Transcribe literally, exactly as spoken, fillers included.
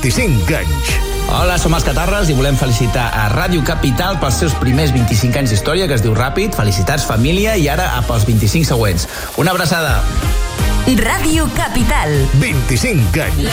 vint-i-cinc anys. Hola, som els Catarres i volem felicitar a Ràdio Capital pels seus primers vint-i-cinc anys d'història, que es diu Ràpid. Felicitats, família, i ara pels vint-i-cinc següents. Una abraçada. Ràdio Capital. vint-i-cinc anys.